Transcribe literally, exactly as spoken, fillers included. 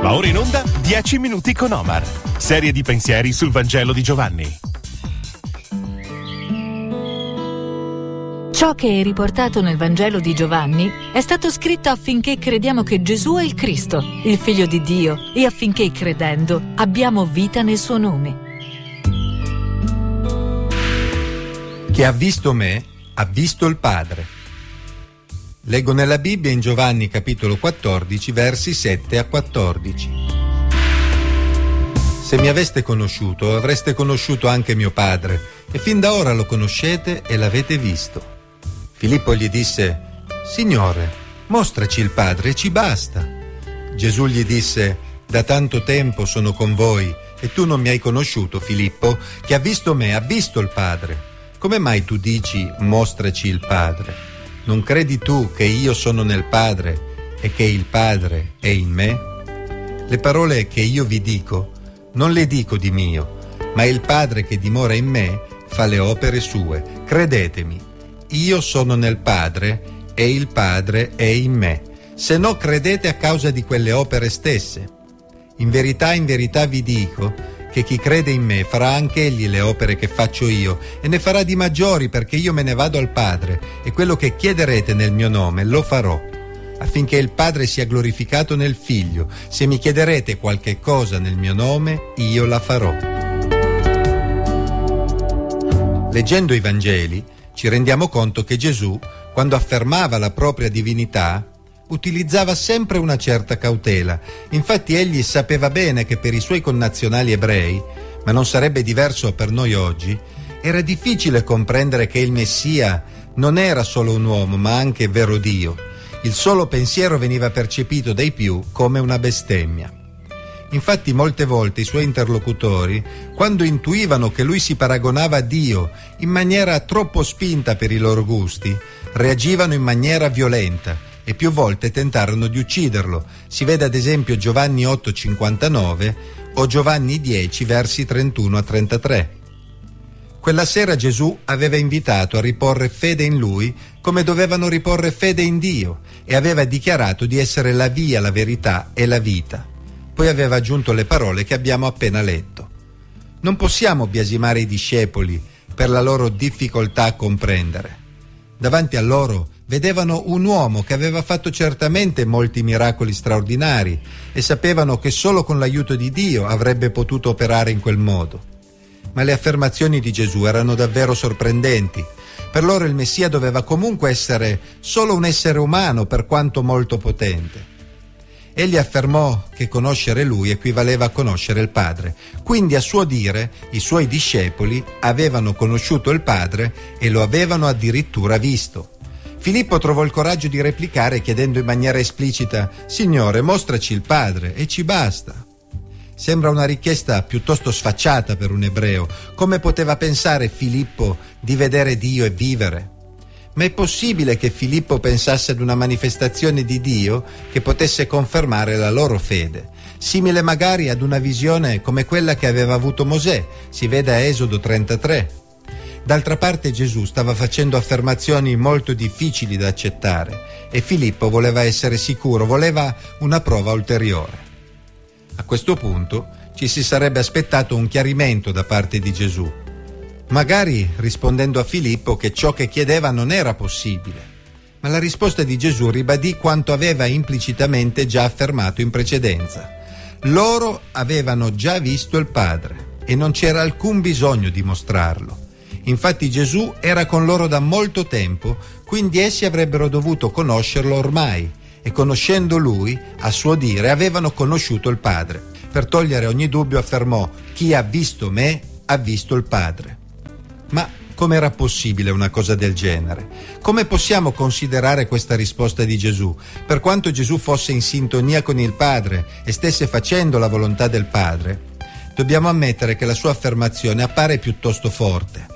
Va ora in onda dieci minuti con Omar. Serie di pensieri sul Vangelo di Giovanni. Ciò che è riportato nel Vangelo di Giovanni è stato scritto affinché crediamo che Gesù è il Cristo, il Figlio di Dio, e affinché, credendo, abbiamo vita nel suo nome. Chi ha visto me, ha visto il Padre. Leggo nella Bibbia in Giovanni capitolo quattordici, versi sette a quattordici. Se mi aveste conosciuto, avreste conosciuto anche mio Padre, e fin da ora lo conoscete e l'avete visto. Filippo gli disse: Signore, mostraci il Padre e ci basta. Gesù gli disse: da tanto tempo sono con voi e tu non mi hai conosciuto, Filippo? Chi ha visto me ha visto il Padre. Come mai tu dici mostraci il Padre? Non credi tu che io sono nel Padre e che il Padre è in me? Le parole che io vi dico non le dico di mio, ma il Padre che dimora in me fa le opere sue. Credetemi. Io sono nel Padre e il Padre è in me. Se no, credete a causa di quelle opere stesse. In verità, in verità vi dico che chi crede in me farà anche egli le opere che faccio io, e ne farà di maggiori, perché io me ne vado al Padre, e quello che chiederete nel mio nome lo farò, affinché il Padre sia glorificato nel Figlio. Se mi chiederete qualche cosa nel mio nome, io la farò. Leggendo i Vangeli, ci rendiamo conto che Gesù, quando affermava la propria divinità, utilizzava sempre una certa cautela. Infatti egli sapeva bene che per i suoi connazionali ebrei, ma non sarebbe diverso per noi oggi, era difficile comprendere che il Messia non era solo un uomo, ma anche vero Dio. Il solo pensiero veniva percepito dai più come una bestemmia. Infatti molte volte i suoi interlocutori, quando intuivano che lui si paragonava a Dio in maniera troppo spinta per i loro gusti, reagivano in maniera violenta e più volte tentarono di ucciderlo. Si vede ad esempio Giovanni otto cinquantanove o Giovanni dieci versi trentuno a trentatré. Quella sera Gesù aveva invitato a riporre fede in lui come dovevano riporre fede in Dio, e aveva dichiarato di essere la via, la verità e la vita. Poi aveva aggiunto le parole che abbiamo appena letto. Non possiamo biasimare i discepoli per la loro difficoltà a comprendere. Davanti a loro vedevano un uomo che aveva fatto certamente molti miracoli straordinari e sapevano che solo con l'aiuto di Dio avrebbe potuto operare in quel modo. Ma le affermazioni di Gesù erano davvero sorprendenti. Per loro il Messia doveva comunque essere solo un essere umano, per quanto molto potente. Egli affermò che conoscere lui equivaleva a conoscere il Padre. Quindi, a suo dire, i suoi discepoli avevano conosciuto il Padre e lo avevano addirittura visto. Filippo trovò il coraggio di replicare chiedendo in maniera esplicita: Signore, mostraci il Padre e ci basta. Sembra una richiesta piuttosto sfacciata per un ebreo. Come poteva pensare Filippo di vedere Dio e vivere? Ma è possibile che Filippo pensasse ad una manifestazione di Dio che potesse confermare la loro fede, simile magari ad una visione come quella che aveva avuto Mosè, si vede a Esodo trentatré. D'altra parte Gesù stava facendo affermazioni molto difficili da accettare e Filippo voleva essere sicuro, voleva una prova ulteriore. A questo punto ci si sarebbe aspettato un chiarimento da parte di Gesù, magari rispondendo a Filippo che ciò che chiedeva non era possibile. Ma la risposta di Gesù ribadì quanto aveva implicitamente già affermato in precedenza. Loro avevano già visto il Padre e non c'era alcun bisogno di mostrarlo. Infatti Gesù era con loro da molto tempo, quindi essi avrebbero dovuto conoscerlo ormai, e conoscendo lui, a suo dire, avevano conosciuto il Padre. Per togliere ogni dubbio affermò: chi ha visto me ha visto il Padre. Ma com'era possibile una cosa del genere? Come possiamo considerare questa risposta di Gesù? Per quanto Gesù fosse in sintonia con il Padre e stesse facendo la volontà del Padre, dobbiamo ammettere che la sua affermazione appare piuttosto forte.